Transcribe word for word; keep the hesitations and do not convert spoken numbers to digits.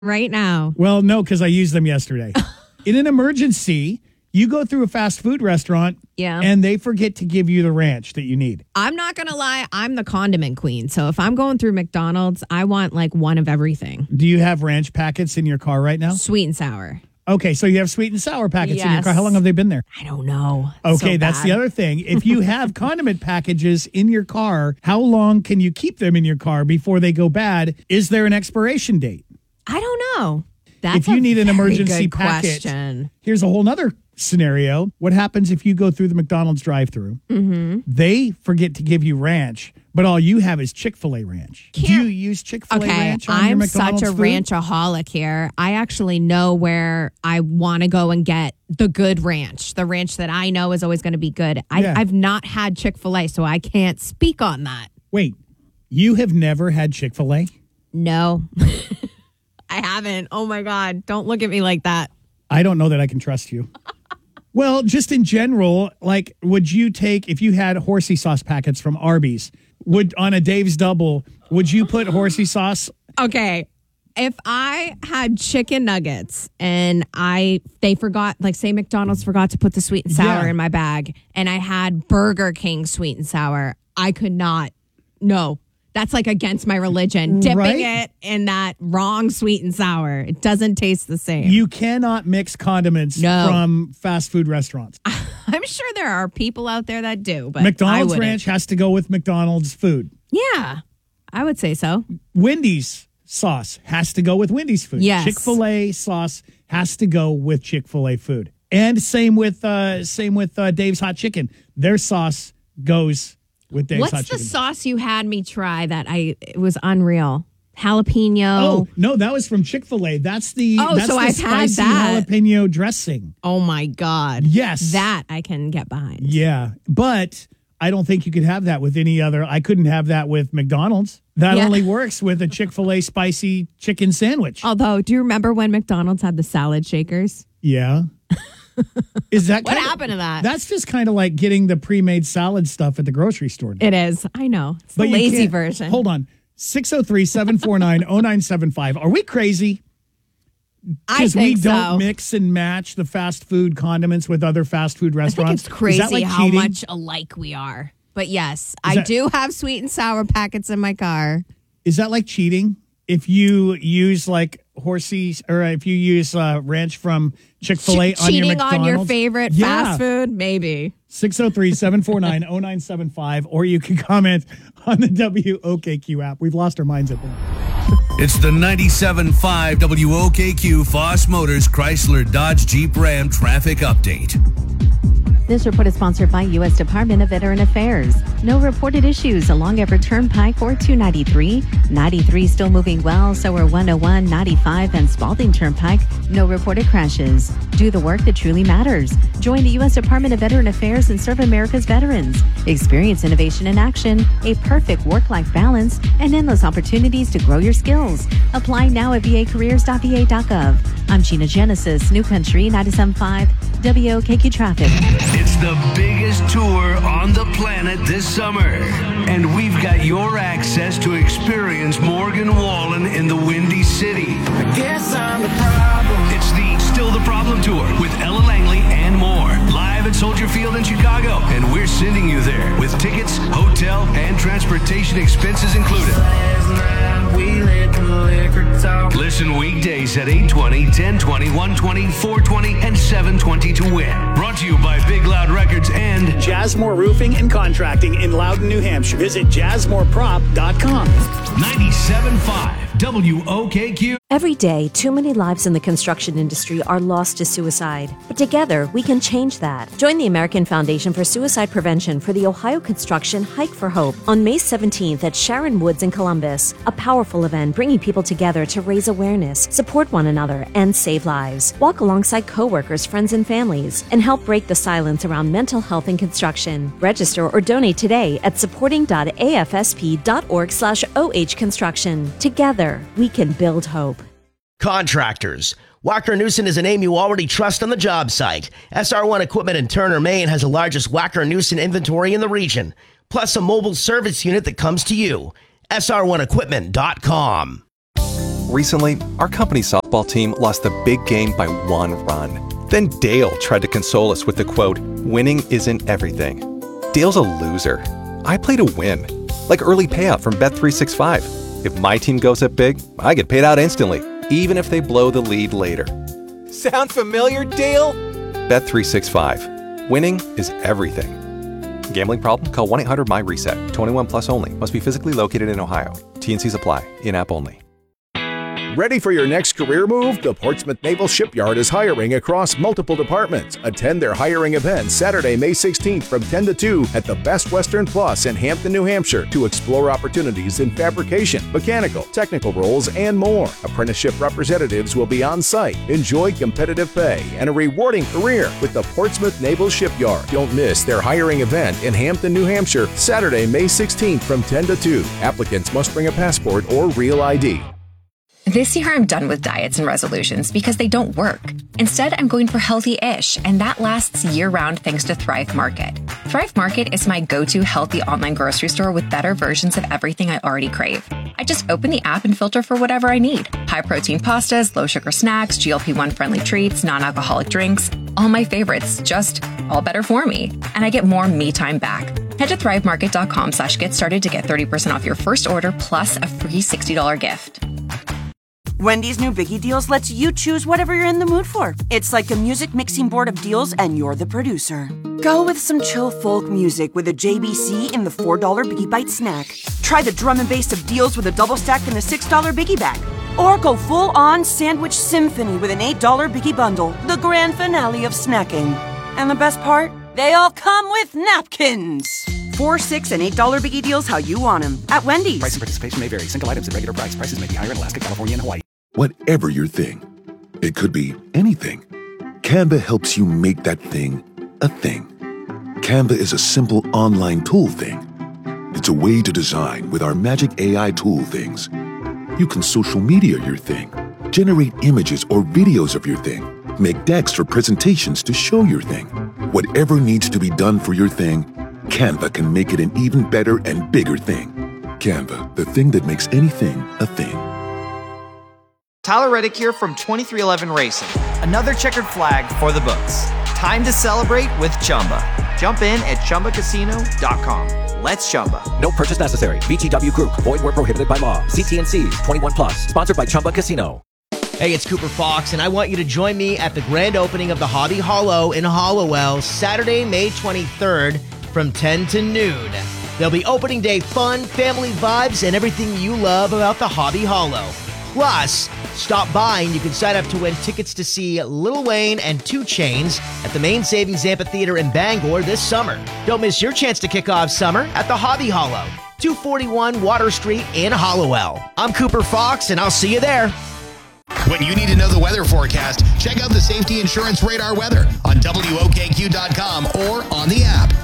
right now. Well, no, because I used them yesterday. In an emergency, you go through a fast food restaurant Yeah. and they forget to give you the ranch that you need. I'm not going to lie. I'm the condiment queen. So if I'm going through McDonald's, I want like one of everything. Do you have ranch packets in your car right now? Sweet and sour. Okay, so you have sweet and sour packets in your Yes. car. How long have they been there? I don't know. Okay, So that's bad. the other thing. If you have condiment packages in your car, how long can you keep them in your car before they go bad? Is there an expiration date? I don't know. That's If you a need an very emergency good packet, question. here's a whole nother scenario. What happens if you go through the McDonald's drive-thru? Mm-hmm. They forget to give you ranch, but all you have is Chick-fil-A ranch. Do Can't- you use Chick-fil-A Okay, ranch on your I'm McDonald's such a food? ranchaholic here. I actually know where I want to go and get the good ranch, the ranch that I know is always going to be good. I, Yeah. I've not had Chick-fil-A, so I can't speak on that. Wait, you have never had Chick-fil-A? No, I haven't. Oh my God. Don't look at me like that. I don't know that I can trust you. Well, just in general, like, would you take, if you had horsey sauce packets from Arby's, would on a Dave's Double, would you put horsey sauce? Okay. If I had chicken nuggets and I they forgot, like say McDonald's forgot to put the sweet and sour Yeah. in my bag, and I had Burger King sweet and sour, I could not. No, that's like against my religion. Dipping Right? it in that wrong sweet and sour, it doesn't taste the same. You cannot mix condiments No. from fast food restaurants. I'm sure there are people out there that do, but I McDonald's wouldn't. ranch has to go with McDonald's food. Yeah, I would say so. Wendy's sauce has to go with Wendy's food. Yes. Chick-fil-A sauce has to go with Chick-fil-A food. And same with uh, same with uh, Dave's Hot Chicken. Their sauce goes with Dave's What's Hot the Chicken. sauce you had me try that I it was unreal? Jalapeno. Oh, no, that was from Chick-fil-A. That's the Oh, that's so the I've had spicy that. jalapeno dressing. Oh my God. Yes. That I can get behind. Yeah, but I don't think you could have that with any other. I couldn't have that with McDonald's. That Yeah. only works with a Chick-fil-A spicy chicken sandwich. Although, do you remember when McDonald's had the salad shakers? Yeah. Is that What kinda- happened to that? That's just kind of like getting the pre-made salad stuff at the grocery store. It is. I know. It's the you lazy can't- version. Hold on. six oh three, seven four nine, oh nine seven five. Are we crazy? I Because we think don't so. mix and match the fast food condiments with other fast food I think restaurants. it's crazy Is that like how cheating? much alike we are. But yes, I that- do have sweet and sour packets in my car. Is that like cheating? If you use like horsey or if you use uh, ranch from Chick-fil-A Che- on your cheating McDonald's? on your favorite Yeah. fast food? Maybe. six oh three, seven four nine, oh nine seven five, or you can comment on the W O K Q app. We've lost our minds at that. It's the ninety-seven point five W O K Q Foss Motors Chrysler Dodge Jeep Ram traffic update. This report is sponsored by U S Department of Veteran Affairs. No reported issues along Everett Turnpike or two ninety-three. ninety-three still moving well, so are one oh one, ninety-five, and Spalding Turnpike. No reported crashes. Do the work that truly matters. Join the U S Department of Veteran Affairs and serve America's veterans. Experience innovation in action, a perfect work-life balance, and endless opportunities to grow your skills. Apply now at v a careers dot v a dot gov. I'm Gina Genesis, New Country ninety-seven point five W O K Q Traffic. It's the biggest tour on the planet this summer. And we've got your access to experience Morgan Wallen in the Windy City. I guess I'm the problem. It's the Still the Problem Tour with Ella Langley and more. Live at Soldier Field in Chicago. And we're sending you there with tickets, hotel, and transportation expenses included. Last night we let the liquor talk. Listen weekdays at eight twenty, ten twenty, one twenty, four twenty, and seven twenty to win. Brought to you by Big Loud Records and Jazzmore Roofing and Contracting in Loudon, New Hampshire. Visit jazzmore prop dot com. ninety-seven point five W O K Q. Every day, too many lives in the construction industry are lost to suicide. But together, we can change that. Join the American Foundation for Suicide Prevention for the Ohio Construction Hike for Hope on May seventeenth at Sharon Woods in Columbus. A powerful event bringing people together to raise awareness, support one another, and save lives. Walk alongside coworkers, friends, and families, and help break the silence around mental health in construction. Register or donate today at supporting dot a f s p dot org slash o h construction. Together, we can build hope. Contractors. Wacker Neuson is a name you already trust on the job site. S R one Equipment in Turner, Maine has the largest Wacker Neuson inventory in the region, plus a mobile service unit that comes to you. S R one equipment dot com. Recently, our company's softball team lost the big game by one run. Then Dale tried to console us with the quote, "Winning isn't everything." Dale's a loser. I play to win. Like early payout from Bet three sixty-five. If my team goes up big, I get paid out instantly, even if they blow the lead later. Sound familiar, Dale? Bet three sixty-five. Winning is everything. Gambling problem? Call one eight hundred M Y reset. twenty-one plus only. Must be physically located in Ohio. T N Cs apply. In-app only. Ready for your next career move? The Portsmouth Naval Shipyard is hiring across multiple departments. Attend their hiring event Saturday, May sixteenth from ten to two at the Best Western Plus in Hampton, New Hampshire to explore opportunities in fabrication, mechanical, technical roles, and more. Apprenticeship representatives will be on site. Enjoy competitive pay and a rewarding career with the Portsmouth Naval Shipyard. Don't miss their hiring event in Hampton, New Hampshire, Saturday, May sixteenth from ten to two. Applicants must bring a passport or real I D. This year, I'm done with diets and resolutions because they don't work. Instead, I'm going for healthy-ish, and that lasts year-round thanks to Thrive Market. Thrive Market is my go-to healthy online grocery store with better versions of everything I already crave. I just open the app and filter for whatever I need. High-protein pastas, low-sugar snacks, G L P one friendly treats, non-alcoholic drinks, all my favorites, just all better for me. And I get more me time back. Head to thrivemarket.com slash get started to get thirty percent off your first order plus a free sixty dollars gift. Wendy's new Biggie Deals lets you choose whatever you're in the mood for. It's like a music mixing board of deals, and you're the producer. Go with some chill folk music with a J B C in the four dollar Biggie Bite snack. Try the drum and bass of deals with a double stack in the six dollar Biggie Bag. Or go full-on sandwich symphony with an eight dollar Biggie Bundle, the grand finale of snacking. And the best part? They all come with napkins. Four, six, and eight dollar Biggie Deals how you want them at Wendy's. Price and participation may vary. Single items at regular price. Prices may be higher in Alaska, California, and Hawaii. Whatever your thing, it could be anything. Canva helps you make that thing a thing. Canva is a simple online tool thing. It's a way to design with our magic A I tool things. You can social media your thing, generate images or videos of your thing, make decks or presentations to show your thing. Whatever needs to be done for your thing, Canva can make it an even better and bigger thing. Canva, the thing that makes anything a thing. Tyler Reddick here from twenty-three eleven Racing. Another checkered flag for the books. Time to celebrate with Chumba. Jump in at chumba casino dot com. Let's Chumba. No purchase necessary. V G W Group. Void where prohibited by law. See T N Cs. twenty-one plus. Sponsored by Chumba Casino. Hey, it's Cooper Fox, and I want you to join me at the grand opening of the Hobby Hollow in Hollowell, Saturday, May twenty-third from ten to noon. There'll be opening day fun, family vibes, and everything you love about the Hobby Hollow. Plus, stop by and you can sign up to win tickets to see Lil Wayne and two Chainz at the Main Savings Amphitheater in Bangor this summer. Don't miss your chance to kick off summer at the Hobby Hollow, two forty-one Water Street in Hollowell. I'm Cooper Fox, and I'll see you there. When you need to know the weather forecast, check out the Safety Insurance Radar weather on W O K Q dot com or on the app.